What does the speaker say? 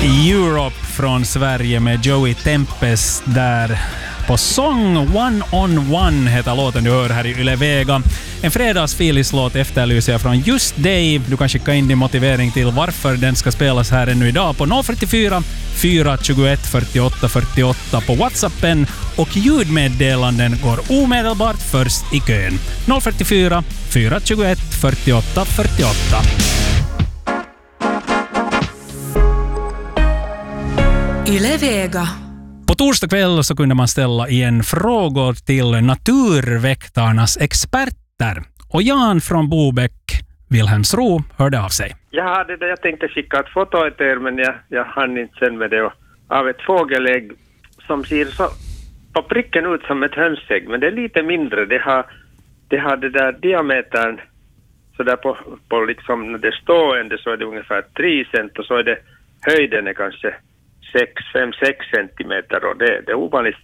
Europe från Sverige med Joey Tempest där på sång. One on One heter låten du hör här i Yle Vega. En fredagsfilislåt efterlyser jag från just dig. Du kan skicka in din motivering till varför den ska spelas här ännu idag på 044 421 48 48 på WhatsAppen, och ljudmeddelanden går omedelbart först i kön. 044 421 48 48. Yle Vega. På torsdag kväll så kunde man ställa igen frågor till naturväktarnas experter. Och Jan från Bobäck, Wilhelmsro, hörde av sig. Jag tänkte skicka ett foto till er, men jag hann inte sen med det. Av ett fågelägg som ser så på pricken ut som ett hönsägg, men det är lite mindre. Det har det där diametern så där på liksom när det är stående så är det ungefär 3 cent, och så är det höjden är kanske 5-6 centimeter, och det är ovanligt